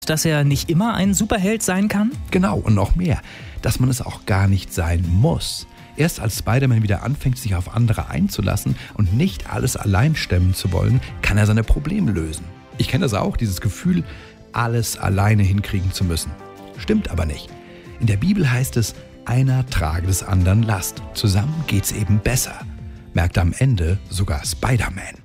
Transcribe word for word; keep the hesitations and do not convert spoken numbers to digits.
dass er nicht immer ein Superheld sein kann? Genau, und noch mehr, dass man es auch gar nicht sein muss. Erst als Spider-Man wieder anfängt, sich auf andere einzulassen und nicht alles allein stemmen zu wollen, kann er seine Probleme lösen. Ich kenne das auch, dieses Gefühl, alles alleine hinkriegen zu müssen. Stimmt aber nicht. In der Bibel heißt es, einer trage des anderen Last. Zusammen geht's eben besser. Merkt am Ende sogar Spider-Man.